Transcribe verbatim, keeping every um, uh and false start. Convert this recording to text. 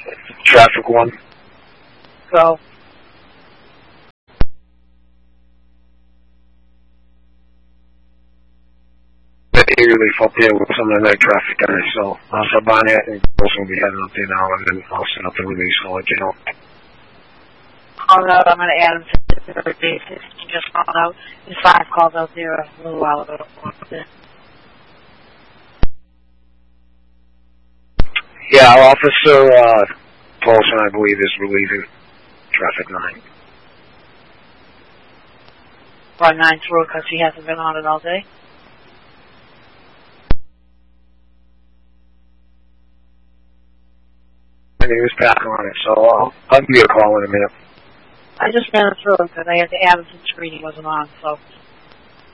Traffic one. Go. Relief up here with some of the night traffic guys, so I'll stop on it and also be heading up there now, and then I'll set up the release, I'll let you know. Oh no, I'm going to add him to the release. He just called out. His five called out there a little while ago. Yeah, Officer uh, Paulson, I believe, is relieving traffic nine. Run nine through because he hasn't been on it all day. And he was back on it, so I'll, I'll give you a call in a minute. I just ran it through because I had to add him to the screen. He wasn't on, so